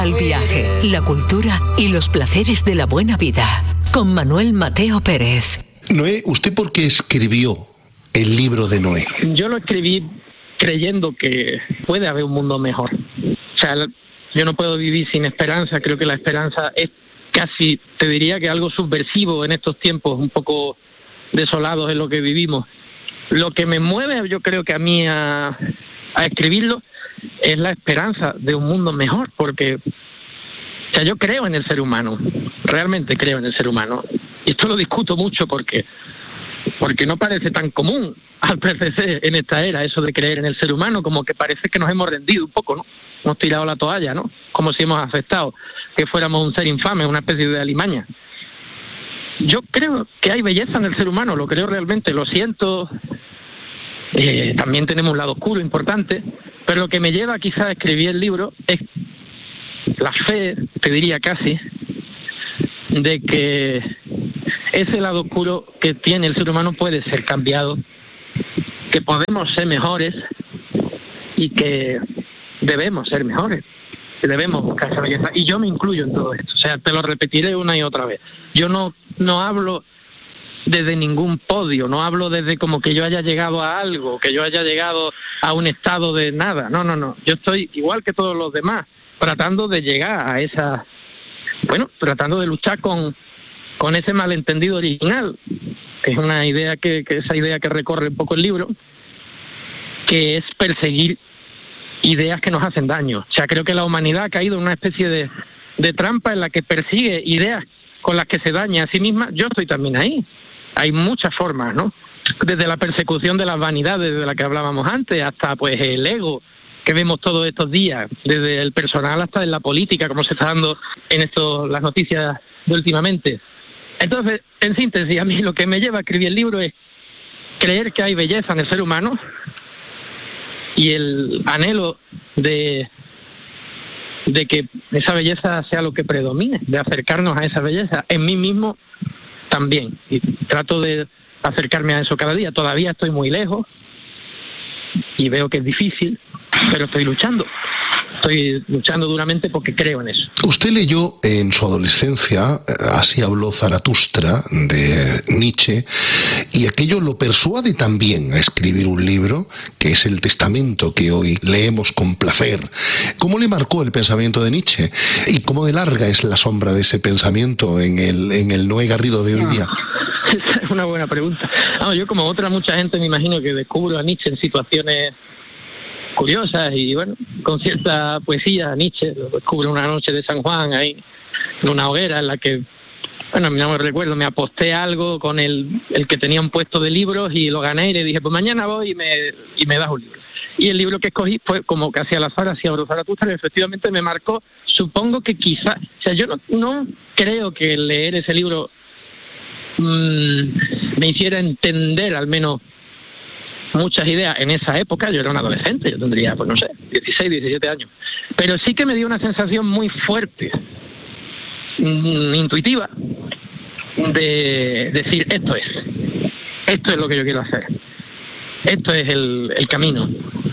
Al viaje, la cultura y los placeres de la buena vida. Con Manuel Mateo Pérez. Noé, ¿usted por qué escribió el libro de Noé? Yo lo escribí creyendo que puede haber un mundo mejor. O sea, yo no puedo vivir sin esperanza. Creo que la esperanza es casi, te diría que algo subversivo en estos tiempos, un poco desolados en lo que vivimos. Lo que me mueve, yo creo que a mí a escribirlo, es la esperanza de un mundo mejor, porque o sea, yo creo en el ser humano, realmente creo en el ser humano. Y esto lo discuto mucho porque no parece tan común al parecer en esta era eso de creer en el ser humano, como que parece que nos hemos rendido un poco, ¿no? Hemos tirado la toalla, ¿no? Como si hemos aceptado que fuéramos un ser infame, una especie de alimaña. Yo creo que hay belleza en el ser humano, lo creo realmente, lo siento. También tenemos un lado oscuro importante, pero lo que me lleva quizás a escribir el libro es la fe, te diría casi, de que ese lado oscuro que tiene el ser humano puede ser cambiado, que podemos ser mejores y que debemos ser mejores, que debemos buscar esa belleza. Y yo me incluyo en todo esto, o sea, te lo repetiré una y otra vez. Yo no hablo desde ningún podio, no hablo desde como que yo haya llegado a algo, que yo haya llegado a un estado de nada, no, yo estoy igual que todos los demás, tratando de llegar a esa, tratando de luchar con ese malentendido original, que es una idea esa idea que recorre un poco el libro, que es perseguir ideas que nos hacen daño. O sea, creo que la humanidad ha caído en una especie de trampa en la que persigue ideas con las que se daña a sí misma. Yo estoy también ahí. Hay muchas formas, ¿no? Desde la persecución de las vanidades de la que hablábamos antes, hasta pues el ego que vemos todos estos días, desde el personal hasta en la política, como se está dando en las noticias de últimamente. Entonces, en síntesis, a mí lo que me lleva a escribir el libro es creer que hay belleza en el ser humano y el anhelo de que esa belleza sea lo que predomine, de acercarnos a esa belleza en mí mismo también. Y trato de acercarme a eso cada día. Todavía estoy muy lejos y veo que es difícil, pero estoy luchando. Estoy luchando duramente porque creo en eso. Usted leyó en su adolescencia, así habló Zaratustra, de Nietzsche, y aquello lo persuade también a escribir un libro, que es el Testamento que hoy leemos con placer. ¿Cómo le marcó el pensamiento de Nietzsche? ¿Y cómo de larga es la sombra de ese pensamiento en el Noé Garrido de hoy día? Esa es una buena pregunta. Yo, como mucha gente, me imagino que descubro a Nietzsche en situaciones curiosas y con cierta poesía. Nietzsche lo descubro una noche de San Juan ahí en una hoguera en la que no me recuerdo, me aposté algo con el que tenía un puesto de libros y lo gané y le dije, pues mañana voy y me das un libro. Y el libro que escogí fue como casi al azar, así abro Zaratustra, y efectivamente me marcó. Supongo que quizá, o sea, yo no creo que leer ese libro me hiciera entender al menos muchas ideas en esa época. Yo era un adolescente, yo tendría, 16, 17 años. Pero sí que me dio una sensación muy fuerte, intuitiva, de decir, esto es lo que yo quiero hacer. Esto es el camino.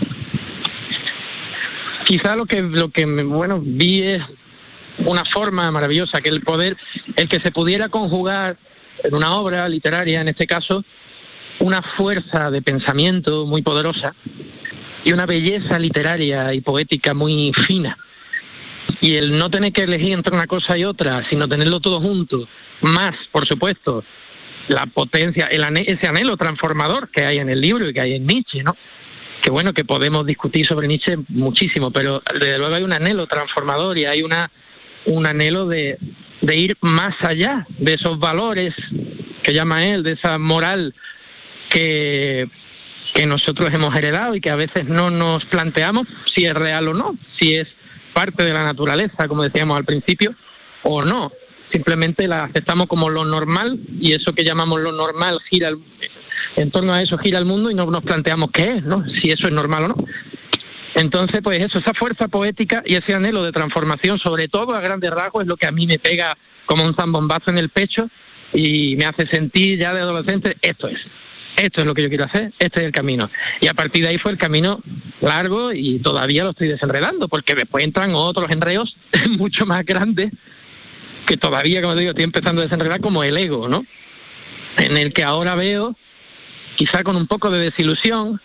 Quizá lo que vi es una forma maravillosa, que el que se pudiera conjugar en una obra literaria, en este caso, una fuerza de pensamiento muy poderosa y una belleza literaria y poética muy fina. Y el no tener que elegir entre una cosa y otra, sino tenerlo todo junto, más, por supuesto, la potencia, ese anhelo transformador que hay en el libro y que hay en Nietzsche, ¿no? Que podemos discutir sobre Nietzsche muchísimo, pero desde luego hay un anhelo transformador y hay un anhelo de ir más allá de esos valores que llama él, de esa moral que nosotros hemos heredado y que a veces no nos planteamos si es real o no, si es parte de la naturaleza, como decíamos al principio, o no. Simplemente la aceptamos como lo normal y eso que llamamos lo normal en torno a eso gira el mundo y no nos planteamos qué es, ¿no? Si eso es normal o no. Entonces, pues esa fuerza poética y ese anhelo de transformación, sobre todo a grandes rasgos, es lo que a mí me pega como un zambombazo en el pecho y me hace sentir ya de adolescente, esto es esto es lo que yo quiero hacer, este es el camino. Y a partir de ahí fue el camino largo y todavía lo estoy desenredando, porque después entran otros enredos mucho más grandes que todavía, como te digo, estoy empezando a desenredar, como el ego, ¿no? En el que ahora veo, quizá con un poco de desilusión,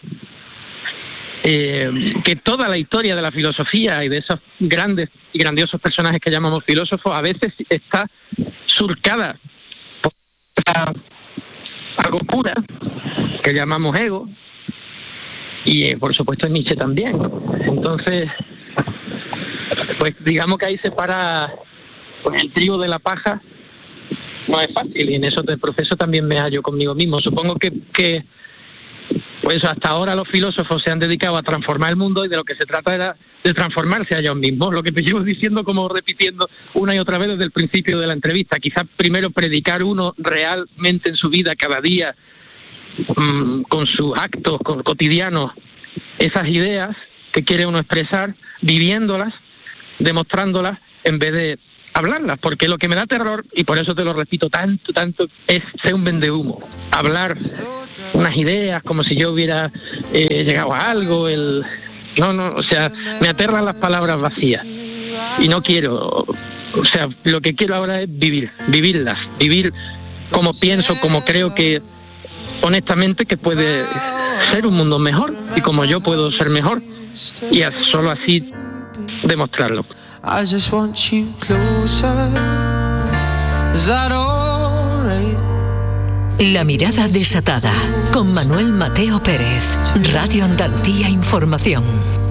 que toda la historia de la filosofía y de esos grandes y grandiosos personajes que llamamos filósofos a veces está surcada por algo pura que llamamos ego, y por supuesto Nietzsche también. Entonces, pues digamos que ahí se para pues, el trigo de la paja. No es fácil, y en eso del proceso también me hallo conmigo mismo. Supongo que pues hasta ahora los filósofos se han dedicado a transformar el mundo, y de lo que se trata era de transformarse a ellos mismos, lo que te llevo diciendo, como repitiendo una y otra vez desde el principio de la entrevista. Quizás primero predicar uno realmente en su vida, cada día, con sus actos cotidianos, esas ideas que quiere uno expresar, viviéndolas, demostrándolas, en vez de hablarlas, porque lo que me da terror, y por eso te lo repito tanto, es ser un vendehumo, hablar unas ideas como si yo hubiera llegado a algo. No, o sea, me aterran las palabras vacías y no quiero, o sea, lo que quiero ahora es vivirlas, vivir como pienso, como creo que honestamente que puede ser un mundo mejor, y como yo puedo ser mejor, y solo así demostrarlo. I just want you closer. Is that all right? La mirada desatada, con Manuel Mateo Pérez, Radio Andalucía Información.